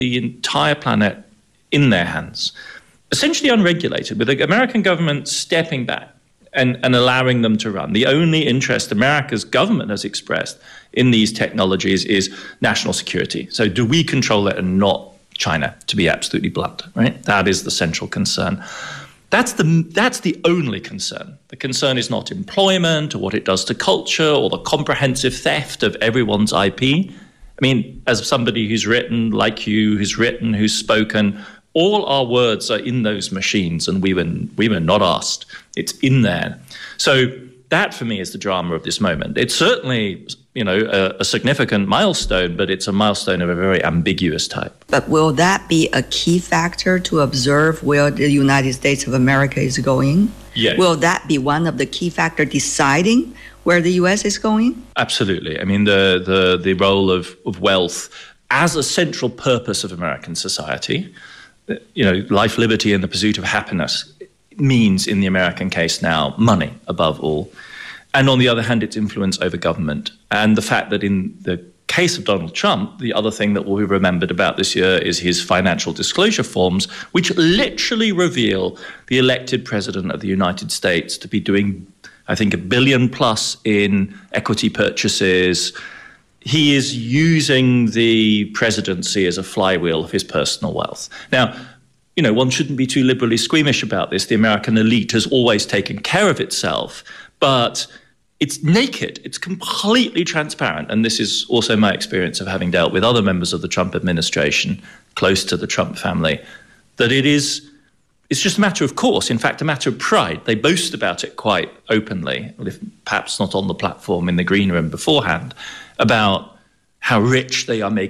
the entire planet in their hands, essentially unregulated, with the American government stepping back and allowing them to run. The only interest America's government has expressed in these technologies is national security. So do we control it and not China, to be absolutely blunt, right? That is the central concern. That's the only concern. The concern is not employment or what it does to culture or the comprehensive theft of everyone's IP. I mean, as somebody who's written, like you, who's spoken, all our words are in those machines, and we were not asked. It's in there. So that, for me, is the drama of this moment. It's certainly, a significant milestone, but it's a milestone of a very ambiguous type. But will that be a key factor to observe where the United States of America is going? Yes. Will that be one of the key factors deciding where the U.S. is going? Absolutely. I mean, the role of wealth as a central purpose of American society, life, liberty, and the pursuit of happiness means, in the American case now, money above all. And on the other hand, its influence over government. And the fact that in the case of Donald Trump, the other thing that will be remembered about this year is his financial disclosure forms, which literally reveal the elected president of the United States to be doing, I think, $1 billion plus in equity purchases. He is using the presidency as a flywheel of his personal wealth. Now, one shouldn't be too liberally squeamish about this. The American elite has always taken care of itself, but it's naked. It's completely transparent. And this is also my experience of having dealt with other members of the Trump administration close to the Trump family, that it's just a matter of course, in fact, a matter of pride. They boast about it quite openly, if perhaps not on the platform in the green room beforehand, about how rich they are making